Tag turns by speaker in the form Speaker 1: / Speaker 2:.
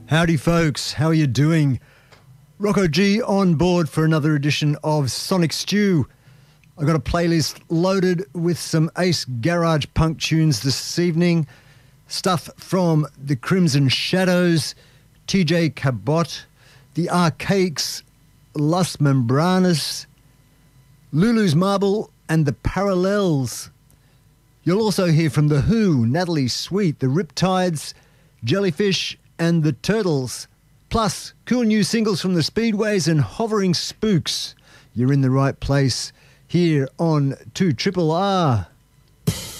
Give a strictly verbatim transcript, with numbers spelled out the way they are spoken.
Speaker 1: Howdy folks, how are you doing? Rocco G on board for another edition of Sonic Stew. I got a playlist loaded with some ace garage punk tunes this evening. Stuff from the Crimson Shadows, T J Cabot, the Archaics, Las Membranas, Lulu's Marble and the Parallels. You'll also hear from The Who, Natalie Sweet, the Riptides, Jellyfish and the Turtles. Plus, cool new singles from the Speedways and Hovering Spooks. You're in the right place here on two R R R.